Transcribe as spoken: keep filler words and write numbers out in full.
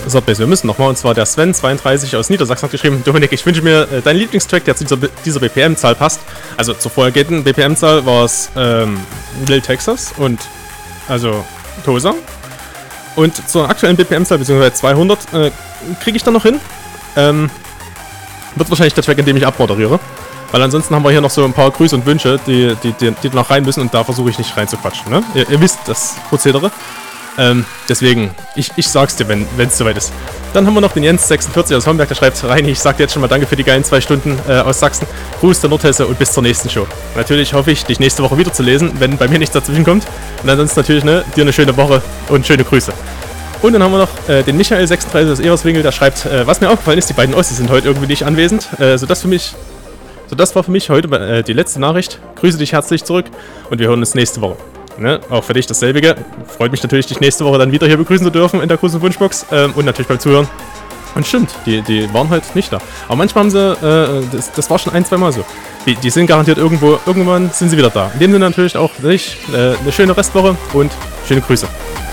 Sortbase. Wir müssen nochmal, und zwar der Sven zweiunddreißig aus Niedersachsen hat geschrieben: Dominik, ich wünsche mir äh, deinen Lieblingstrack, der zu dieser, dieser B P M-Zahl passt. Also zur vorhergehenden B P M-Zahl war es ähm, Lil Texas und also Tosa. Und zur aktuellen B P M-Zahl, beziehungsweise zweihundert, äh, kriege ich dann noch hin. Ähm, wird wahrscheinlich der Track, in dem ich abmoderiere. Weil ansonsten haben wir hier noch so ein paar Grüße und Wünsche, die, die, die, die noch rein müssen, und da versuche ich nicht reinzuquatschen. Ne? Ihr, ihr wisst das Prozedere. Ähm, deswegen, ich, ich sag's dir, wenn es soweit ist. Dann haben wir noch den Jens sechsundvierzig aus Homberg, der schreibt: Reini, ich sag dir jetzt schon mal danke für die geilen zwei Stunden äh, aus Sachsen. Gruß der Nordhesse und bis zur nächsten Show. Natürlich hoffe ich, dich nächste Woche wieder zu lesen, wenn bei mir nichts dazwischen kommt. Und ansonsten natürlich, ne, dir eine schöne Woche und schöne Grüße. Und dann haben wir noch äh, den Michael sechsunddreißig aus Everswinkel, der schreibt: äh, Was mir aufgefallen ist, die beiden Ossis sind heute irgendwie nicht anwesend. Äh, sodass für mich, so das war für mich heute äh, die letzte Nachricht. Grüße dich herzlich zurück und wir hören uns nächste Woche. Ne? Auch für dich dasselbige. Freut mich natürlich, dich nächste Woche dann wieder hier begrüßen zu dürfen in der großen Wunschbox. Ähm, und natürlich beim Zuhören. Und stimmt, die, die waren halt nicht da. Aber manchmal haben sie, äh, das, das war schon ein, zwei Mal so. Die, die sind garantiert irgendwo, irgendwann sind sie wieder da. In dem Sinne natürlich auch nicht, äh, eine schöne Restwoche und schöne Grüße.